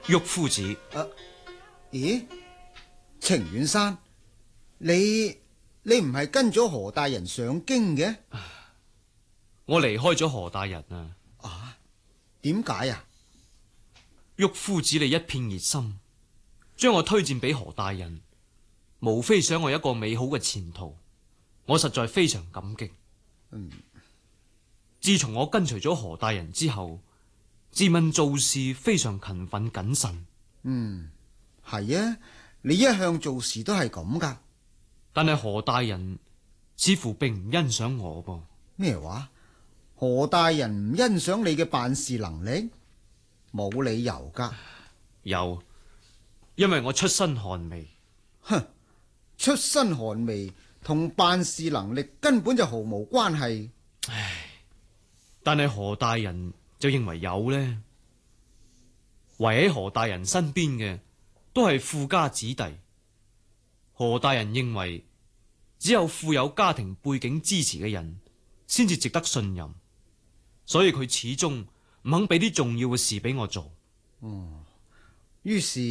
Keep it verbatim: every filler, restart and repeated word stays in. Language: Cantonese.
郁夫子。 啊，咦？程遠山，你你唔係跟咗何大人上京嘅？ 我離開咗何大人啊。 啊？點解啊？ 郁夫子你一片熱心，將我推薦俾何大人，無非想我一個美好嘅前途，我實在非常感激。 嗯。 自從我跟隨咗何大人之後，自問做事非常勤奮謹慎。 嗯，係啊，你一向做事都係咁噶。 但係何大人似乎並唔欣賞我噃。 咩話？何大人唔欣賞你嘅辦事能力？冇理由噶。 有，因為我出身寒微。 哼，出身寒微同辦事能力根本就毫無關係。 唉，但係何大人就認為有呢？圍喺何大人身邊嘅都係富家子弟。何大人認為只有富有家庭背景支持嘅人先至值得信任，所以佢始終唔肯俾啲重要嘅事俾我做。 哦，於是